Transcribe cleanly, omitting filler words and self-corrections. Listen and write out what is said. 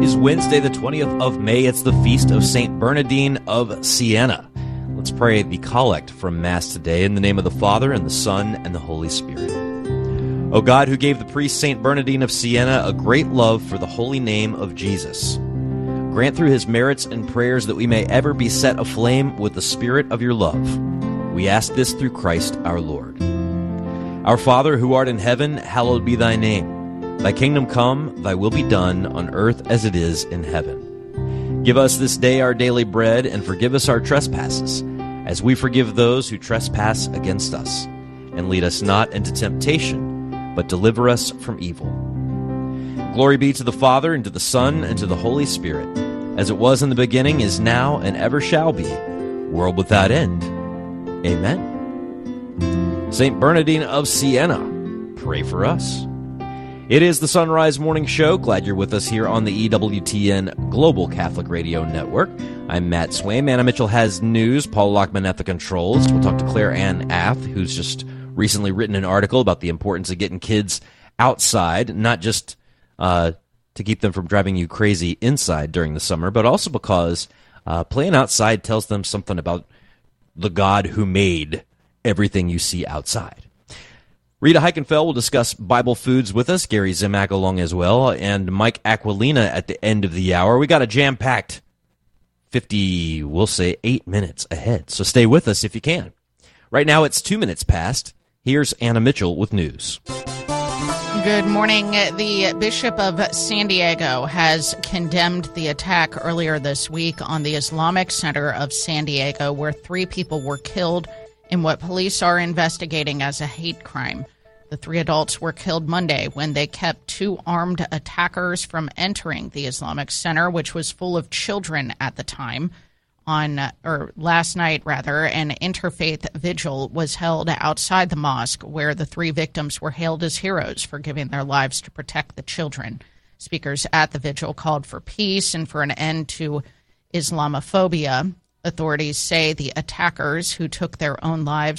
is Wednesday, the 20th of May. It's the feast of St. Bernardine of Siena. Let's pray the collect from Mass today in the name of the Father, and the Son, and the Holy Spirit. O God, who gave the priest St. Bernardine of Siena a great love for the holy name of Jesus, grant through his merits and prayers that we may ever be set aflame with the spirit of your love. We ask this through Christ our Lord. Our Father, who art in heaven, hallowed be thy name. Thy kingdom come, thy will be done, on earth as it is in heaven. Give us this day our daily bread, and forgive us our trespasses, as we forgive those who trespass against us. And lead us not into temptation, but deliver us from evil. Glory be to the Father, and to the Son, and to the Holy Spirit, as it was in the beginning, is now, and ever shall be, world without end. Amen. St. Bernardine of Siena, pray for us. It is the Sunrise Morning Show. Glad you're with us here on the EWTN Global Catholic Radio Network. I'm Matt Swaim. Anna Mitchell has news. Paul Lockman at the controls. We'll talk to Claire Ann Ath, who's just recently written an article about the importance of getting kids outside, not just to keep them from driving you crazy inside during the summer, but also because playing outside tells them something about the God who made everything you see outside. Rita Heikenfeld will discuss Bible foods with us, Gary Zimak along as well, and Mike Aquilina at the end of the hour. We got a jam-packed 8 minutes ahead, so stay with us if you can. Right now it's 2 minutes past. Here's Anna Mitchell with news. Good morning. The Bishop of San Diego has condemned the attack earlier this week on the Islamic Center of San Diego, where 3 people were killed in what police are investigating as a hate crime. The 3 adults were killed Monday when they kept 2 armed attackers from entering the Islamic Center, which was full of children at the time. Last night, an interfaith vigil was held outside the mosque where the 3 victims were hailed as heroes for giving their lives to protect the children. Speakers at the vigil called for peace and for an end to Islamophobia. Authorities say the attackers, who took their own lives